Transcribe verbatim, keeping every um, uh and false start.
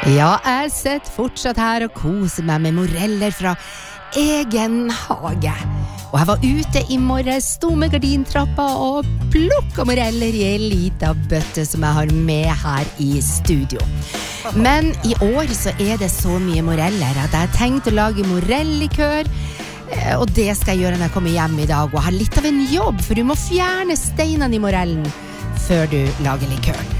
Ja, jeg sitter fortsatt her og koser meg med moreller fra egen hage. Og jeg var ute i morges, sto med gardintrappa og plukket moreller i en liten bøtte som jeg har med her i studio. Men i år så er det så mye moreller at jeg har tenkt å lage morellikør, og det skal jeg gjøre når jeg kommer hjem i dag, og har litt av en jobb, for du må fjerne steinene i morellen før du lager likøren.